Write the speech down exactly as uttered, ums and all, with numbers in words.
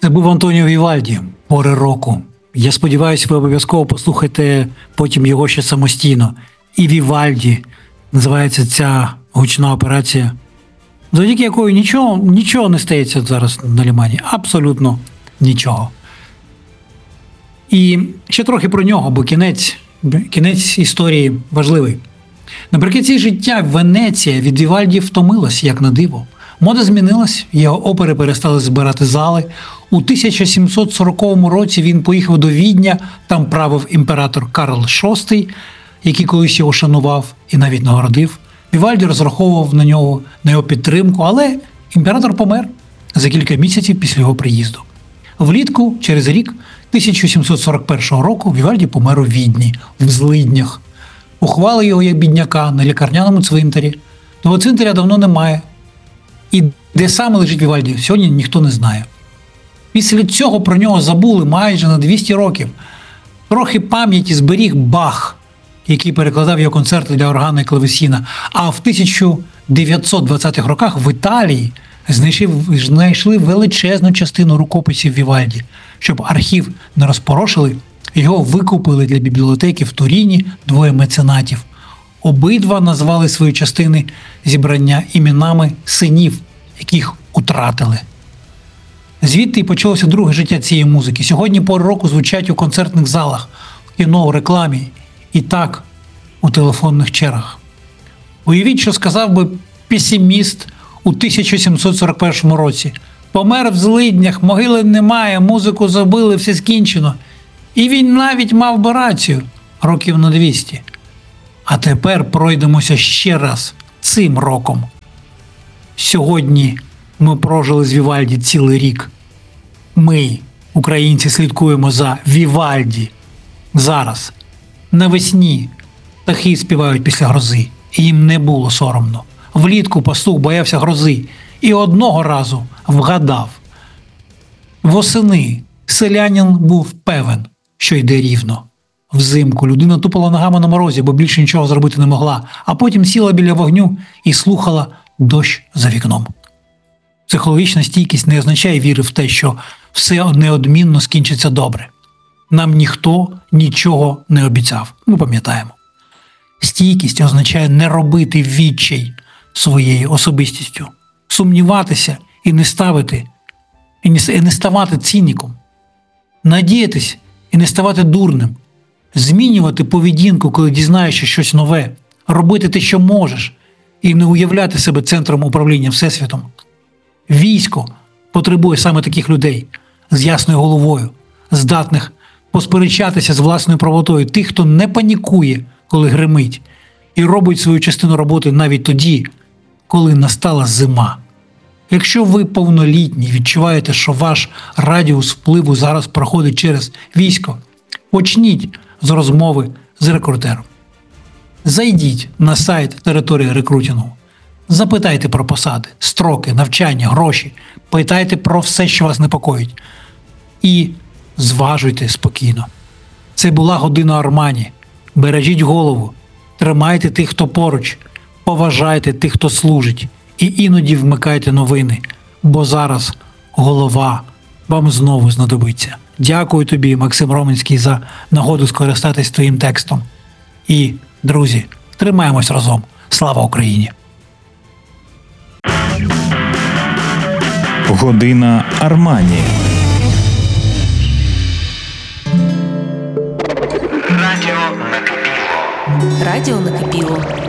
був Антоніо Вівальді «Пори року». Я сподіваюся, ви обов'язково послухаєте потім його ще самостійно. І Вівальді називається ця гучна операція, завдяки якої нічого, нічого не стається зараз на Лімані. Абсолютно нічого. І ще трохи про нього, бо кінець, кінець історії важливий. Наприкінці життя Венеція від Вівальді втомилась, як на диво. Мода змінилась, його опери перестали збирати зали. У тисяча сімсот сороковому році він поїхав до Відня, там правив імператор Карл шостий, який колись його шанував і навіть нагородив. Вівальді розраховував на нього, на його підтримку, але імператор помер за кілька місяців після його приїзду. Влітку, через рік, тисяча сімсот сорок першого року, Вівальді помер у Відні, в злиднях. Поховали його як бідняка на лікарняному цвинтарі. Того цвинтаря давно немає. І де саме лежить Вівальді, сьогодні ніхто не знає. Після цього про нього забули майже на двісті років. Трохи пам'яті зберіг Бах, який перекладав його концерти для органу і клавесіна. А в тисяча дев'ятсот двадцятих роках в Італії знайшли величезну частину рукописів Вівальді. Щоб архів не розпорошили, його викупили для бібліотеки в Туріні двоє меценатів. Обидва назвали свої частини зібрання іменами синів, яких утратили. Звідти й почалося друге життя цієї музики. Сьогодні «Пори року» звучать у концертних залах, в кіно, у рекламі і так у телефонних чергах. Уявіть, що сказав би песиміст у тисяча сімсот сорок першому році. Помер в злиднях, могили немає, музику забили, все скінчено. І він навіть мав би рацію років на двісті. А тепер пройдемося ще раз цим роком. Сьогодні ми прожили з Вівальді цілий рік. Ми, українці, слідкуємо за Вівальді. Зараз, навесні, птахи співають після грози, і їм не було соромно. Влітку пастух боявся грози і одного разу вгадав. Восени селянин був певен, що йде рівно. Взимку людина тупала ногами на морозі, бо більше нічого зробити не могла, а потім сіла біля вогню і слухала дощ за вікном. Психологічна стійкість не означає віри в те, що все неодмінно скінчиться добре. Нам ніхто нічого не обіцяв, ми пам'ятаємо. Стійкість означає не робити відчай своєю особистістю, сумніватися і не ставити, і не ставати цініком, надіятись і не ставати дурним, змінювати поведінку, коли дізнаєшся щось нове, робити те, що можеш, і не уявляти себе центром управління Всесвітом. Військо потребує саме таких людей з ясною головою, здатних посперечатися з власною правотою, тих, хто не панікує, коли гримить, і робить свою частину роботи навіть тоді, коли настала зима. Якщо ви повнолітні, відчуваєте, що ваш радіус впливу зараз проходить через військо, почніть з розмови з рекрутером. Зайдіть на сайт території рекрутингу. Запитайте про посади, строки, навчання, гроші. Питайте про все, що вас непокоїть. І зважуйте спокійно. Це була година Армані. Бережіть голову. Тримайте тих, хто поруч. Поважайте тих, хто служить. І іноді вмикайте новини. Бо зараз голова вам знову знадобиться. Дякую тобі, Максим Роменський, за нагоду скористатись твоїм текстом. І, друзі, тримаємось разом. Слава Україні! Година Армані. Радіо накипіло. Радіо накипіло.